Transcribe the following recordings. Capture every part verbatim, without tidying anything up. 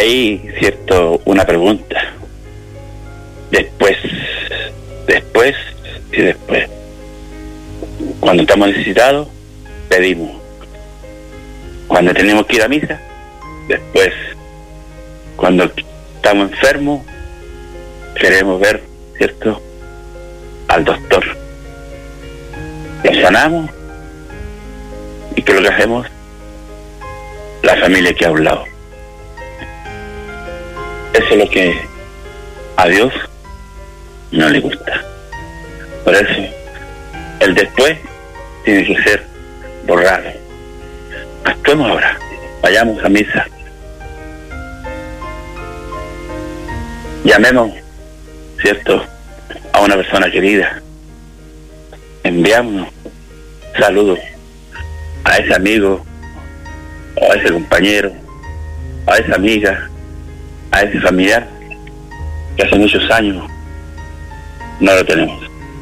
ahí, cierto, una pregunta. Después, después y después. Cuando estamos necesitados, pedimos. Cuando tenemos que ir a misa, después. Cuando estamos enfermos, queremos ver, ¿cierto?, al doctor. Nos sanamos, y ¿qué es lo que hacemos? La familia que ha hablado. Eso es lo que a Dios no le gusta. Por eso, el después tiene que ser borrado. Actuemos ahora, vayamos a misa. Llamemos, ¿cierto?, a una persona querida. Enviamos saludos a ese amigo, o a ese compañero, a esa amiga, a ese familiar que hace muchos años no lo tenemos.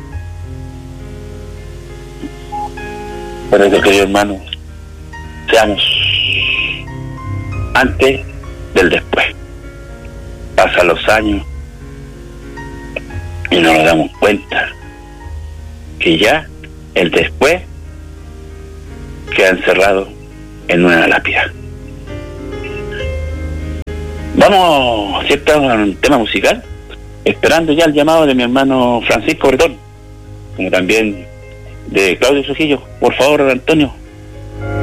Por eso, queridos hermanos, seamos antes del después. Pasan los años y no nos damos cuenta que ya el después queda encerrado en una lápida. Vamos, ¿cierto?, a un tema musical, esperando ya el llamado de mi hermano Francisco Bretón, como también de Claudio Trujillo. Por favor, Antonio,